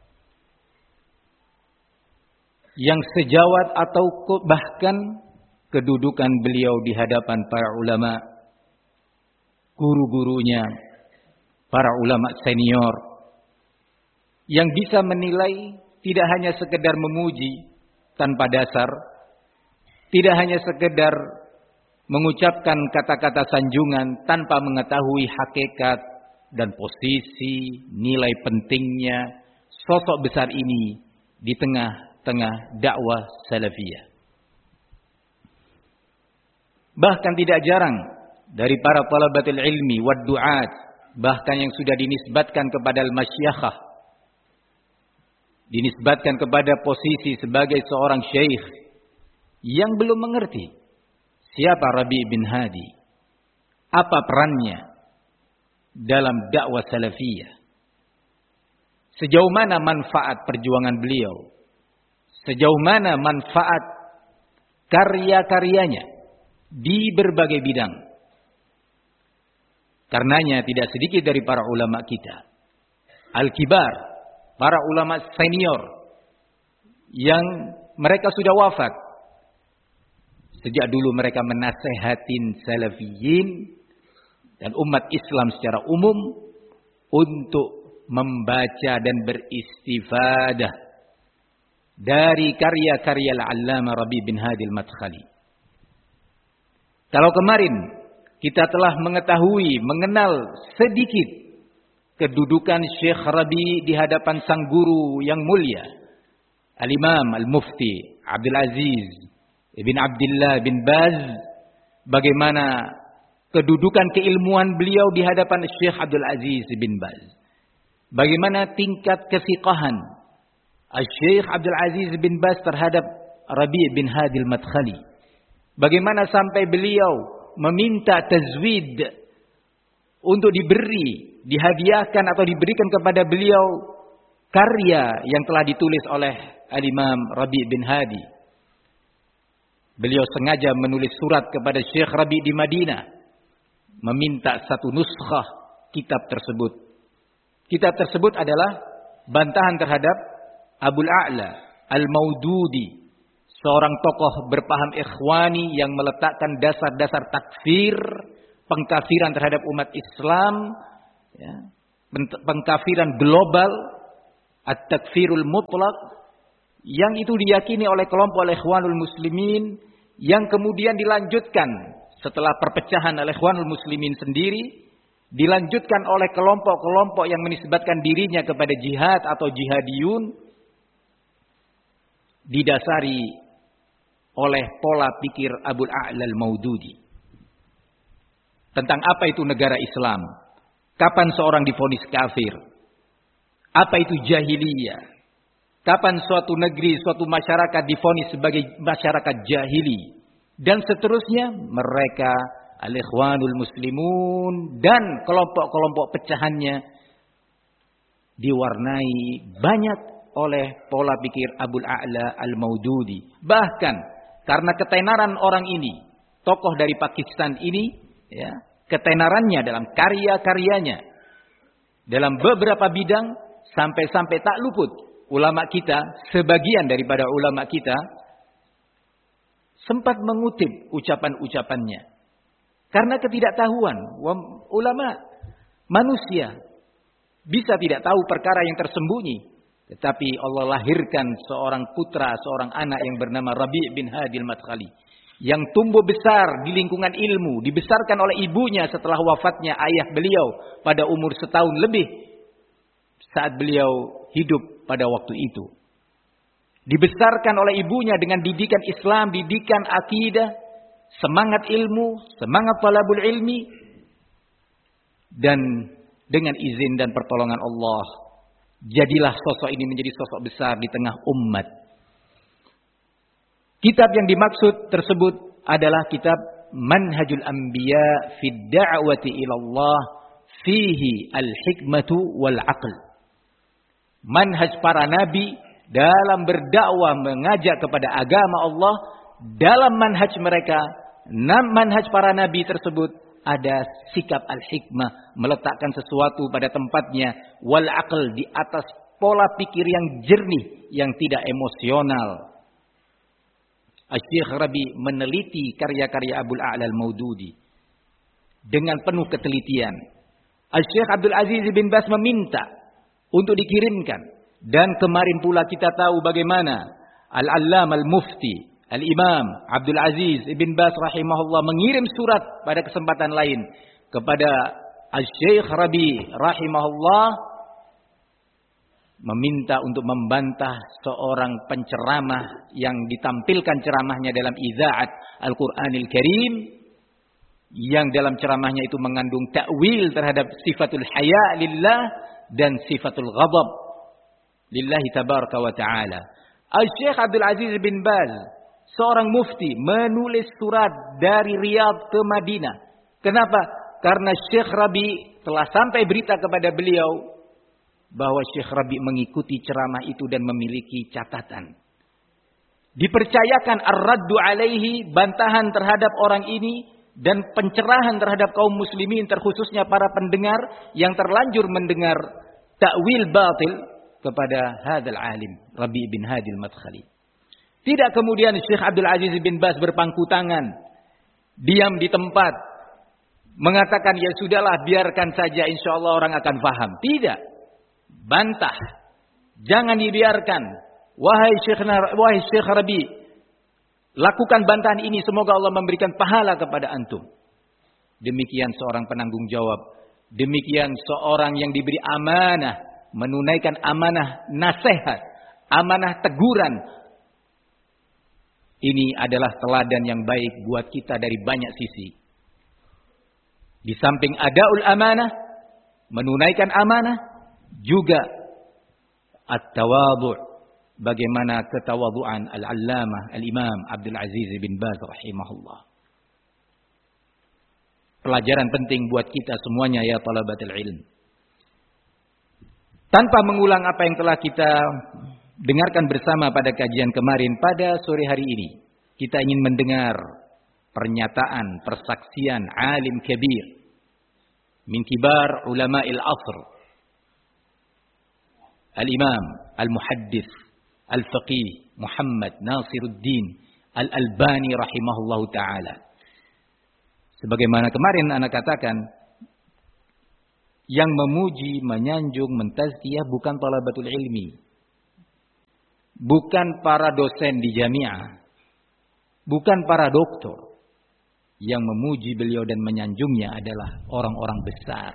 yang sejawat atau bahkan kedudukan beliau di hadapan para ulama, guru-gurunya, para ulama senior, yang bisa menilai tidak hanya sekedar memuji tanpa dasar, tidak hanya sekedar mengucapkan kata-kata sanjungan tanpa mengetahui hakikat dan posisi, nilai pentingnya sosok besar ini di tengah-tengah dakwah salafiyah. Bahkan tidak jarang dari para talabatul ilmi wad du'at, bahkan yang sudah dinisbatkan kepada al-masyakhah, dinisbatkan kepada posisi sebagai seorang syekh, yang belum mengerti siapa Rabi' bin Hadi, apa perannya dalam dakwah salafiyah, sejauh mana manfaat perjuangan beliau, sejauh mana manfaat karya-karyanya di berbagai bidang. Karenanya tidak sedikit dari para ulama kita, al-kibar, para ulama senior, yang mereka sudah wafat. Sejak dulu mereka menasehatin salafiyin dan umat Islam secara umum untuk membaca dan beristifadah dari karya-karya Al-Allamah Rabi' bin Hadi Al-Madkhali. Kalau kemarin kita telah mengetahui, mengenal sedikit kedudukan Syekh Rabi' di hadapan sang guru yang mulia, Al-Imam Al-Mufti Abdul Aziz bin Abdullah bin Baz, bagaimana kedudukan keilmuan beliau di hadapan Syekh Abdul Aziz bin Baz, bagaimana tingkat kesiqahan Syekh Abdul Aziz bin Baz terhadap Rabi' bin Hadi Al-Madkhali, bagaimana sampai beliau meminta tazwid untuk diberi, dihadiahkan atau diberikan kepada beliau karya yang telah ditulis oleh Al-Imam Rabi' bin Hadi. Beliau sengaja menulis surat kepada Syekh Rabi' di Madinah, meminta satu nuskhah kitab tersebut. Kitab tersebut adalah bantahan terhadap Abul A'la Al-Maududi, seorang tokoh berpaham ikhwani yang meletakkan dasar-dasar takfir, pengkafiran terhadap umat Islam, ya, pengkafiran global, at-takfirul mutlak, yang itu diyakini oleh kelompok Ikhwanul Muslimin, yang kemudian dilanjutkan setelah perpecahan oleh Ikhwanul Muslimin sendiri, dilanjutkan oleh kelompok-kelompok yang menisbatkan dirinya kepada jihad atau jihadiyun, didasari oleh pola pikir Abul A'la Al-Maududi. Tentang apa itu negara Islam. Kapan seorang divonis kafir. Apa itu jahiliyah. Kapan suatu negeri, suatu masyarakat divonis sebagai masyarakat jahili. Dan seterusnya, mereka Al-Ikhwanul Muslimun dan kelompok-kelompok pecahannya diwarnai banyak oleh pola pikir Abul A'la Al-Maududi. Bahkan karena ketenaran orang ini, tokoh dari Pakistan ini, ya, ketenarannya dalam karya-karyanya, dalam beberapa bidang, sampai-sampai tak luput ulama kita, sebagian daripada ulama kita, sempat mengutip ucapan-ucapannya. Karena ketidaktahuan, ulama manusia bisa tidak tahu perkara yang tersembunyi. Tetapi Allah lahirkan seorang putra, seorang anak yang bernama Rabi' bin Hadi Al-Madkhali, yang tumbuh besar di lingkungan ilmu, dibesarkan oleh ibunya setelah wafatnya ayah beliau pada umur setahun lebih saat beliau hidup pada waktu itu. Dibesarkan oleh ibunya dengan didikan Islam, didikan akidah, semangat ilmu, semangat talabul ilmi, dan dengan izin dan pertolongan Allah, jadilah sosok ini menjadi sosok besar di tengah umat. Kitab yang dimaksud tersebut adalah kitab Manhajul Anbiya fi Da'wati ila Allah fihi al-hikmatu wal aql. Manhaj para nabi dalam berdakwah mengajak kepada agama Allah, dalam manhaj mereka, manhaj para nabi tersebut ada sikap al-hikmah, meletakkan sesuatu pada tempatnya, wal aql, di atas pola pikir yang jernih, yang tidak emosional. Asy-Syaikh Rabi meneliti karya-karya Abul A'la Al-Maududi dengan penuh ketelitian. Asy-Syaikh Abdul Aziz bin Baz meminta untuk dikirimkan, dan kemarin pula kita tahu bagaimana Al-Allam Al-Mufti Al-Imam Abdul Aziz bin Baz rahimahullah mengirim surat pada kesempatan lain kepada Asy-Syaikh Rabi rahimahullah, meminta untuk membantah seorang penceramah yang ditampilkan ceramahnya dalam Idzaat Al-Qur'anil Karim, yang dalam ceramahnya itu mengandung takwil terhadap sifatul haya lillah dan sifatul ghadab lillahi tabaraka wa ta'ala. Asy-Syaikh Abdul Aziz bin Baz, seorang mufti, menulis surat dari Riyadh ke Madinah. Kenapa? Karena Syekh Rabi telah sampai berita kepada beliau bahwa Syekh Rabi mengikuti ceramah itu dan memiliki catatan. Dipercayakan ar-raddu alaihi, bantahan terhadap orang ini dan pencerahan terhadap kaum muslimin, terkhususnya para pendengar yang terlanjur mendengar takwil batil kepada hadzal alim Rabi bin Hadi Al-Madkhali. Tidak kemudian Syekh Abdul Aziz bin Baz berpangku tangan, diam di tempat, mengatakan ya sudahlah biarkan saja, insya Allah orang akan paham. Tidak, bantah, jangan dibiarkan. Wahai Syekh, wahai Syekh Rabi, lakukan bantahan ini, semoga Allah memberikan pahala kepada antum. Demikian seorang penanggung jawab, demikian seorang yang diberi amanah, menunaikan amanah nasihat, amanah teguran. Ini adalah teladan yang baik buat kita dari banyak sisi. Di samping adaul amanah, menunaikan amanah, juga at-tawadhu', bagaimana ketawadhu'an al-allamah al-imam Abdul Aziz bin Baz rahimahullah. Pelajaran penting buat kita semuanya ya talabatul ilm. Tanpa mengulang apa yang telah kita dengarkan bersama pada kajian kemarin, pada sore hari ini kita ingin mendengar pernyataan, persaksian alim kabir min kibar ulama'il asr, al-imam al-muhaddits al-faqih Muhammad Nasiruddin Al-Albani rahimahullahu taala. Sebagaimana kemarin ana katakan, yang memuji, menyanjung, mentazkiyah bukan talabatul ilmi, bukan para dosen di jamiah, bukan para doktor. Yang memuji beliau dan menyanjungnya adalah orang-orang besar.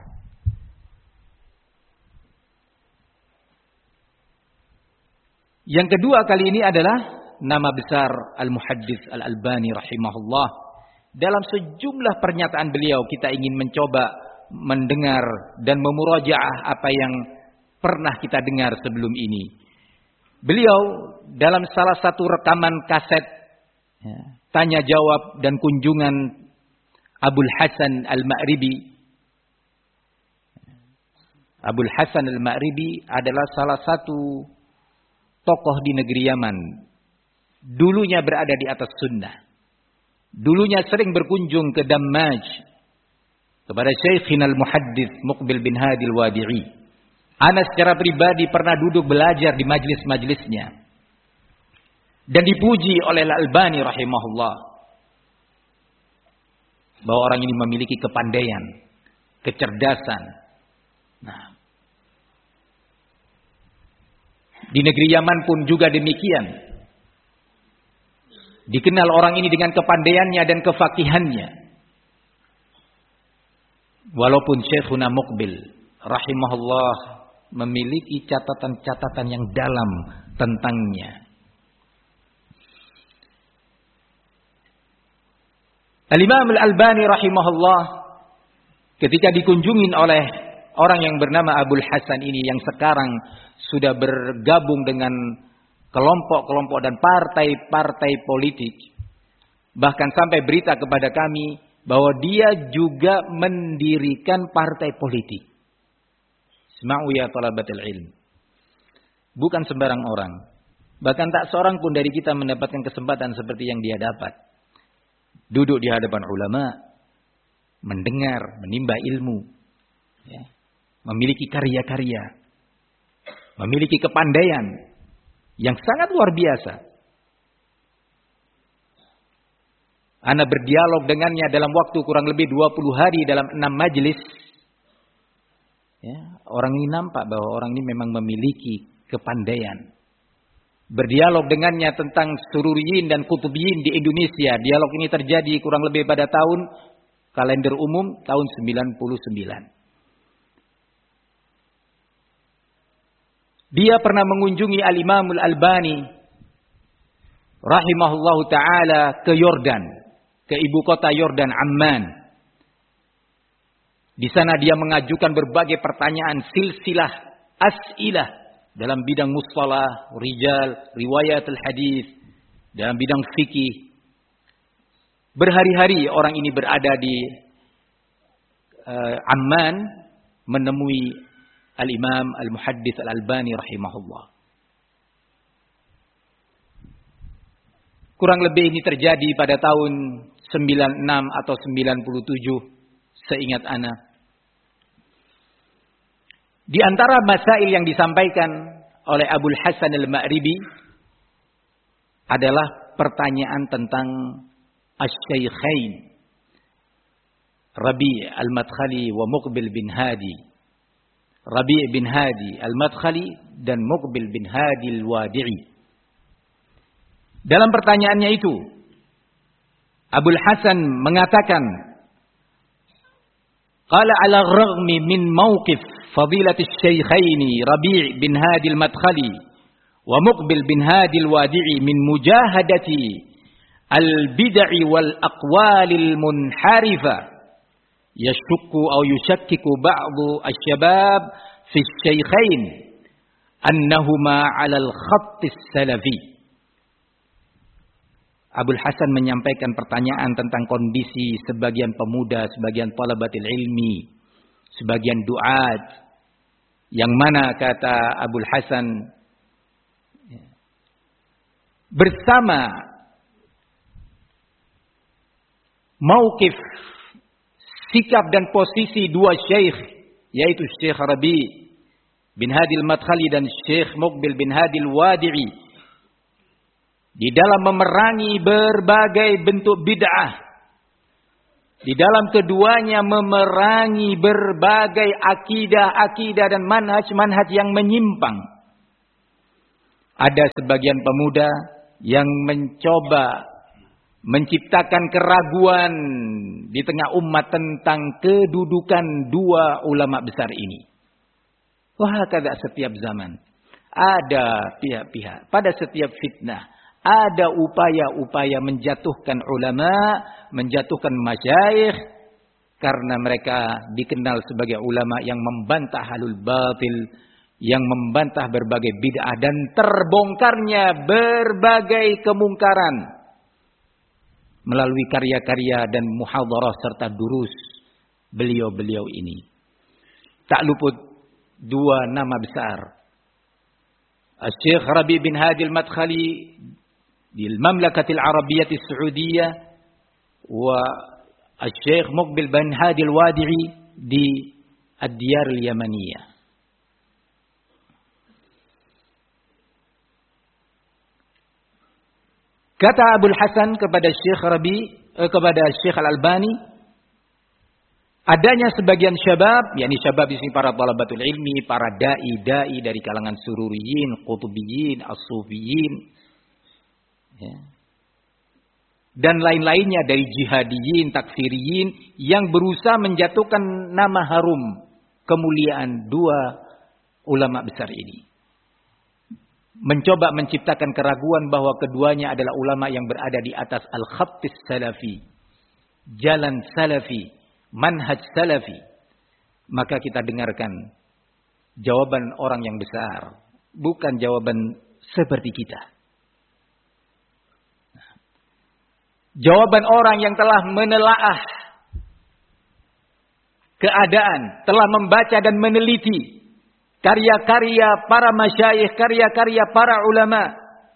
Yang kedua kali ini adalah nama besar Al-Muhaddits Al-Albani rahimahullah. Dalam sejumlah pernyataan beliau kita ingin mencoba mendengar dan memurajaah apa yang pernah kita dengar sebelum ini. Beliau dalam salah satu rekaman kaset ya, tanya jawab dan kunjungan Abul Hasan Al-Ma'ribi. Abul Hasan Al-Ma'ribi adalah salah satu tokoh di negeri Yaman. Dulunya berada di atas sunnah. Dulunya sering berkunjung ke Dammaj kepada Syekhina Al-Muhaddits Muqbil bin Hadi Al-Wadi'i. Ana secara pribadi pernah duduk belajar di majlis-majlisnya. Dan dipuji oleh Al-Albani rahimahullah bahwa orang ini memiliki kepandaian, kecerdasan. Nah, di negeri Yaman pun juga demikian. Dikenal orang ini dengan kepandaiannya dan kefakihannya. Walaupun Syekhuna Muqbil rahimahullah memiliki catatan-catatan yang dalam tentangnya. Al-Imam Al-Albani rahimahullah ketika dikunjungin oleh orang yang bernama Abul Hasan ini yang sekarang sudah bergabung dengan kelompok-kelompok dan partai-partai politik, bahkan sampai berita kepada kami bahwa dia juga mendirikan partai politik. Isma'u ya talabatul ilm. Bukan sembarang orang. Bahkan tak seorang pun dari kita mendapatkan kesempatan seperti yang dia dapat. Duduk di hadapan ulama, mendengar, menimba ilmu, ya, memiliki karya-karya, memiliki kepandaian yang sangat luar biasa. Ana berdialog dengannya dalam waktu kurang lebih dua puluh hari dalam enam majelis. Ya, orang ini nampak bahwa orang ini memang memiliki kepandaian. Berdialog dengannya tentang sururiyin dan kutubiyin di Indonesia. Dialog ini terjadi kurang lebih pada tahun kalender umum tahun sembilan puluh sembilan. Dia pernah mengunjungi Al-Imam Al-Albani rahimahullahu taala ke Yordan, ke ibu kota Yordan, Amman. Di sana dia mengajukan berbagai pertanyaan, silsilah as'ilah dalam bidang mustalah, rijal, riwayat al-hadis, dalam bidang fikih. Berhari-hari orang ini berada di uh, Amman menemui Al-Imam Al-Muhaddits Al-Albani rahimahullah. Kurang lebih ini terjadi pada tahun sembilan puluh enam atau sembilan puluh tujuh seingat ana. Di antara masail yang disampaikan oleh Abul Hasan Al-Ma'ribi adalah pertanyaan tentang Asy-Syaikhain Rabi' Al-Madkhali wa Muqbil bin Hadi. Rabi' bin Hadi Al-Madkhali dan Muqbil bin Hadi Al-Wadi'i. Dalam pertanyaannya itu, Abul Hasan mengatakan, qala ala raghmi min mawqif fadilatis syaikhaini Rabi' bin Hadi al-Madkhali wa Muqbil bin Hadi al-Wadi'i min mujahadati al-bid'i wal aqwalil munharifa yashukku aw yushakkiku ba'du asy-syabab fi syaikhain annahuma 'ala al-khatt as-salafi. Abul Hasan menyampaikan pertanyaan tentang kondisi sebagian pemuda, sebagian talabatil ilmi, sebagian duat, yang mana kata Abul Hasan bersama mauqif, sikap dan posisi dua syekh, yaitu Syekh Rabi' bin Hadi al-Madkhali dan Syekh Muqbil bin Hadi al-Wadi'i, di dalam memerangi berbagai bentuk bid'ah, di dalam keduanya memerangi berbagai akidah-akidah dan manhaj-manhaj yang menyimpang. Ada sebagian pemuda yang mencoba menciptakan keraguan di tengah umat tentang kedudukan dua ulama besar ini. Wah, kada setiap zaman ada pihak-pihak pada setiap fitnah ada upaya-upaya menjatuhkan ulama, menjatuhkan masyayikh karena mereka dikenal sebagai ulama yang membantah halul batil, yang membantah berbagai bid'ah dan terbongkarnya berbagai kemungkaran melalui karya-karya dan muhadharah serta durus beliau-beliau ini. Tak luput dua nama besar, Syekh Rabi' bin Hadi al-Madkhali di Mamlakatil Arabiyyah As-Saudiyah wa Syekh Muqbil bin Hadi al-Wadi'i di Ad-Diyar al-Yamaniyah. Kata Abul Hasan kepada Syekh Rabi, eh, kepada Syekh Al-Albani, adanya sebagian syabab, yakni syabab di sini para talabatul ilmi, para dai-dai dari kalangan sururiyin, qutubiyin, as-sufiyin, ya, dan lain-lainnya dari jihadiyin, takfiriyin yang berusaha menjatuhkan nama harum kemuliaan dua ulama besar ini. Mencoba menciptakan keraguan bahwa keduanya adalah ulama yang berada di atas al-khattis salafi, jalan salafi, manhaj salafi. Maka kita dengarkan jawaban orang yang besar, bukan jawaban seperti kita. Jawaban orang yang telah menelaah keadaan, telah membaca dan meneliti karya-karya para masyayikh, karya-karya para ulama.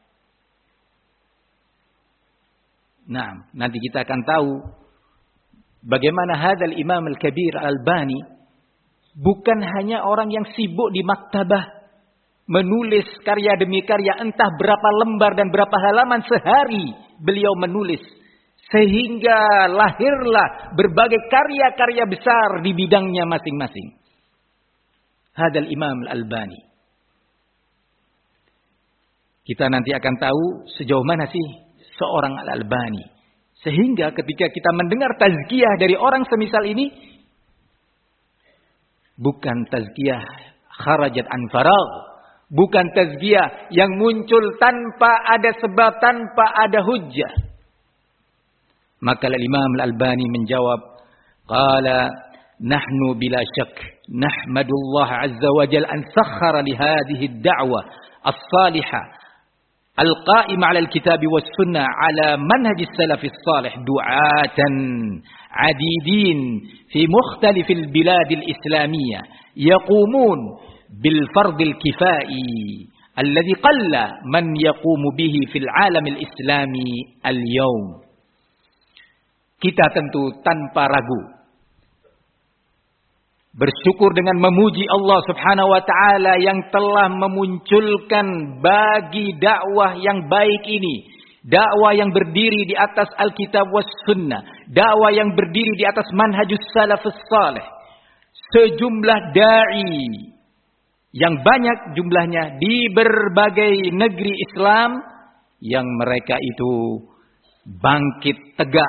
Nah, nanti kita akan tahu bagaimana hadzal Imam Al-Kabir Al-Albani bukan hanya orang yang sibuk di maktabah menulis karya demi karya, entah berapa lembar dan berapa halaman sehari beliau menulis, sehingga lahirlah berbagai karya-karya besar di bidangnya masing-masing. Hadzal Imam Al-Albani. Kita nanti akan tahu sejauh mana sih seorang Al-Albani. Sehingga ketika kita mendengar tazkiyah dari orang semisal ini, bukan tazkiyah kharajat an faragh, bukan tazkiyah yang muncul tanpa ada sebab, tanpa ada hujjah. Maka Imam Al-Albani menjawab, qala nahnu bila syak nahmadullah azza wa jalla an sakhkhara li hadhihi ad-da'wah as-salihah al-qa'imah 'ala al-kitab was sunnah 'ala manhaj as-salaf as-salih du'atan 'adidin fi mukhtalif al-bilad al-islamiyyah yaqumun bil fard al-kifai alladhi qalla man yaqumu bihi fil 'alam al-islami al-yawm. Kita tentu tanpa ragu bersyukur dengan memuji Allah Subhanahu wa taala yang telah memunculkan bagi dakwah yang baik ini, dakwah yang berdiri di atas Alkitab was Sunnah, dakwah yang berdiri di atas manhajus salafus salih, sejumlah dai yang banyak jumlahnya di berbagai negeri Islam yang mereka itu bangkit tegak,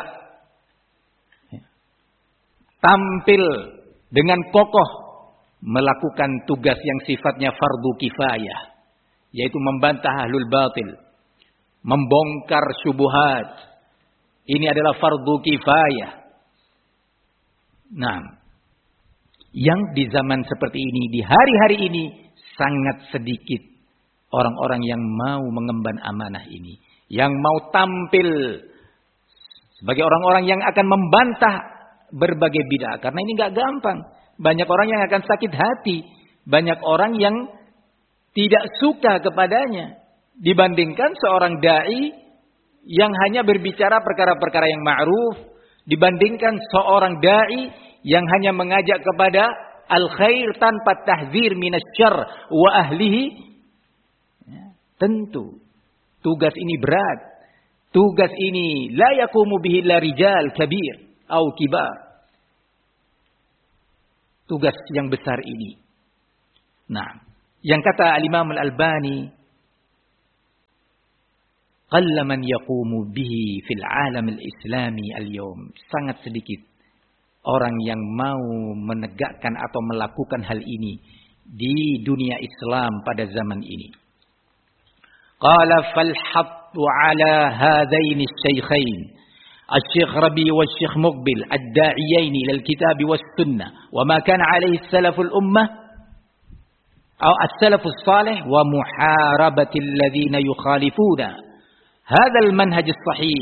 tampil dengan kokoh melakukan tugas yang sifatnya fardu kifayah, yaitu membantah ahlul batil, membongkar syubhat. Ini adalah fardu kifayah. Nah, yang di zaman seperti ini, di hari-hari ini sangat sedikit orang-orang yang mau mengemban amanah ini, yang mau tampil sebagai orang-orang yang akan membantah berbagai bid'ah, karena ini nggak gampang. Banyak orang yang akan sakit hati, banyak orang yang tidak suka kepadanya dibandingkan seorang dai yang hanya berbicara perkara-perkara yang ma'ruf, dibandingkan seorang dai yang hanya mengajak kepada al-khair tanpa tahzir minasyarr wa ahlihi. Ya, tentu Tugas ini berat. Tugas ini la yaqumu bihi illa rijal kabir au kibar. Tugas yang besar ini. Nah, yang kata Al-Imam Al-Albani, qalla man yaqumu bihi fil alam al-islami al-yawm. Sangat sedikit orang yang mau menegakkan atau melakukan hal ini di dunia Islam pada zaman ini. Qala fal hattu ala hadaini asy-syaikhain Asy-Syaikh Rabi' wa Asy-Syaikh Muqbil ad-da'iyain ila al-kitab was sunnah wa ma kana alaihi salaful ummah atau as-salafus salih wa muharabati alladhina yukhalifuna hadzal manhaj as-sahih.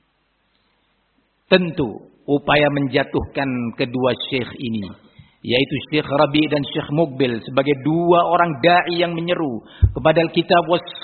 Tentu upaya menjatuhkan kedua syekh ini, yaitu Syekh Rabi' dan Syekh Muqbil sebagai dua orang dai yang menyeru kepada Alkitab was